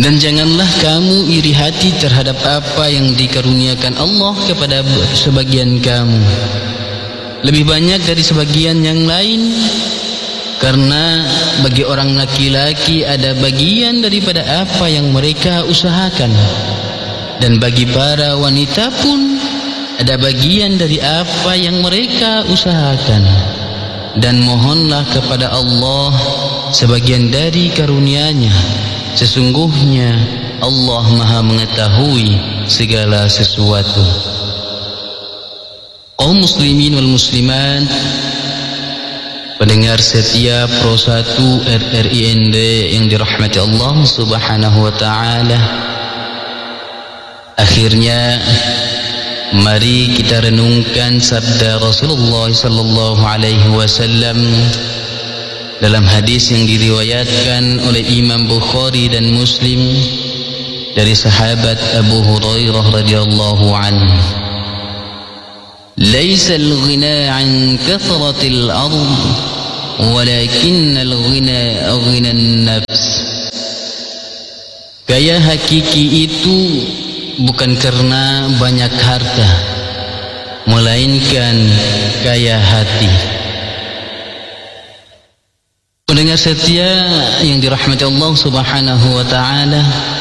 Dan janganlah kamu iri hati terhadap apa yang dikaruniakan Allah kepada sebagian kamu, lebih banyak dari sebagian yang lain. Karena bagi orang laki-laki ada bagian daripada apa yang mereka usahakan, dan bagi para wanita pun ada bagian dari apa yang mereka usahakan. Dan mohonlah kepada Allah sebagian dari karunia-Nya. Sesungguhnya Allah Maha mengetahui segala sesuatu. Kaum muslimin wal muslimat, pendengar setia Pro 1 RRIND yang dirahmati Allah Subhanahu wa taala. Akhirnya mari kita renungkan sabda Rasulullah sallallahu alaihi wasallam dalam hadis yang diriwayatkan oleh Imam Bukhari dan Muslim dari sahabat Abu Hurairah radhiyallahu anhu. Laisa al-ghina 'an kathratil ard, walakinnal ghina ghina an-nafs. Kaya hakiki itu bukan karena banyak harta, melainkan kaya hati. Pendengar setia yang dirahmati Allah Subhanahu wa taala,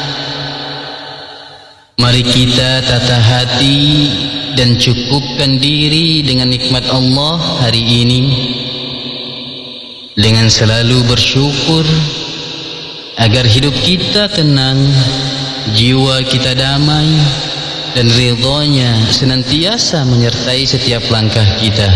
mari kita tata hati dan cukupkan diri dengan nikmat Allah hari ini dengan selalu bersyukur agar hidup kita tenang, jiwa kita damai, dan ridhonya senantiasa menyertai setiap langkah kita.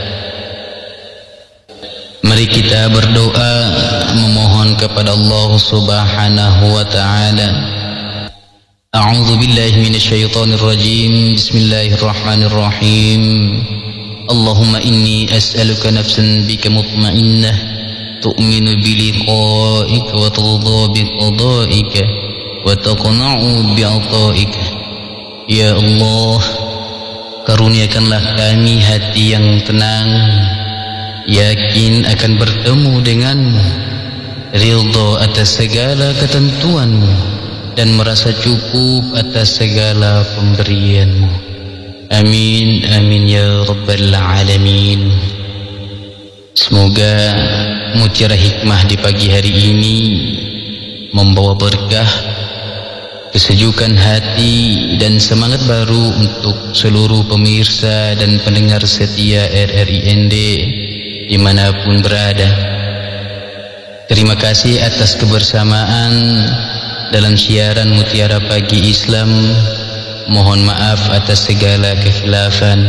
Mari kita berdoa memohon kepada Allah Subhanahu wa taala. A'udzu billahi minasyaitonir rajim. Bismillahirrahmanirrahim. Allahumma inni as'aluka nafsan bika mutmainnah tu'minu bi liqa'ika wa tardha bi qada'ika wa taqna'u bi 'ata'ika. Ya Allah, karuniakanlah kami hati yang tenang, yakin akan bertemu denganmu, ridha atas segala ketentuanmu, dan merasa cukup atas segala pemberianmu. Amin, amin ya rabbal alamin. Semoga mutiara hikmah di pagi hari ini membawa berkah, kesejukan hati, dan semangat baru untuk seluruh pemirsa dan pendengar setia RRIND dimanapun berada. Terima kasih atas kebersamaan dalam siaran Mutiara Pagi Islam. Mohon maaf atas segala kekhilafan.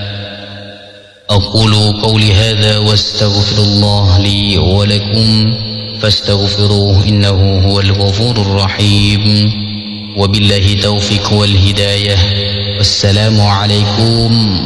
Aqulu qawli hadha wastaghfirullah li wa lakum fastaghfiruhu innahu huwal ghafurur rahim. Wabillahi taufiq wal hidayah. Wassalamu alaikum